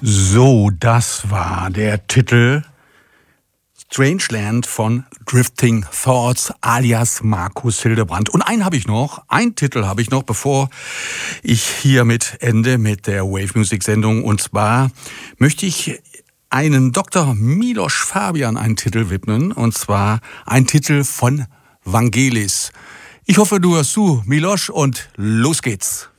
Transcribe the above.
So, das war der Titel Strangeland von Drifting Thoughts alias Markus Hildebrandt. Und einen Titel habe ich noch, bevor ich hiermit ende mit der Wave Music Sendung. Und zwar möchte ich einen Dr. Milos Fabian einen Titel widmen. Und zwar ein Titel von Vangelis. Ich hoffe, du hörst zu, Milos, und los geht's.